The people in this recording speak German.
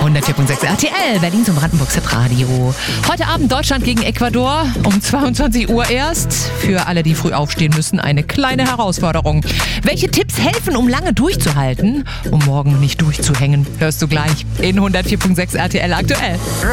104.6 RTL, Berlin zum Brandenburgs Hitradio. Heute Abend Deutschland gegen Ecuador, um 22 Uhr erst. Für alle, die früh aufstehen müssen, eine kleine Herausforderung. Welche Tipps helfen, um lange durchzuhalten, um morgen nicht durchzuhängen? Hörst du gleich in 104.6 RTL aktuell.